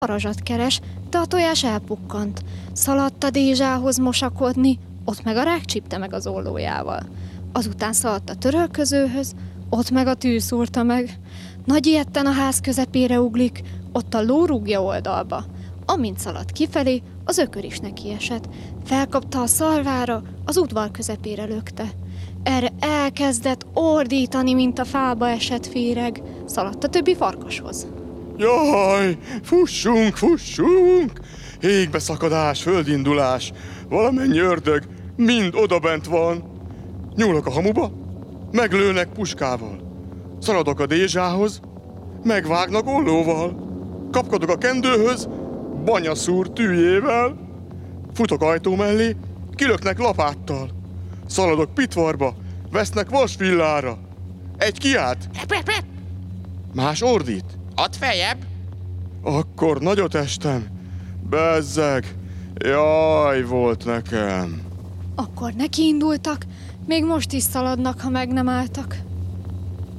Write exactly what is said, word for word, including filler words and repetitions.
Arazsat keres, de a tojás elpukkant. Szaladt a Dézsához mosakodni, ott meg a rák csípte meg az ollójával. Azután szaladt a törölközőhöz, ott meg a tű szúrta meg. Nagy ijedten a ház közepére uglik, ott a ló rúgja oldalba. Amint szaladt kifelé, az ökör is nekiesett. Felkapta a szarvára, az udvar közepére lökte. Erre elkezdett ordítani, mint a fába esett féreg. Szaladt a többi farkashoz. Jaj, fussunk, fussunk! Égbeszakadás, földindulás, valamennyi ördög mind odabent van. Nyúlok a hamuba, meglőnek puskával. Szaladok a Dézsához, megvágnak ollóval. Kapkodok a kendőhöz, banyaszúr tűjével. Futok ajtó mellé, kilöknek lapáttal. Szaladok pitvarba, vesznek vasvillára. Egy kiált, más ordít. Ott feljebb! Akkor nagyot estem. Bezzeg. Jaj, volt nekem. Akkor nekiindultak, még most is szaladnak, ha meg nem álltak.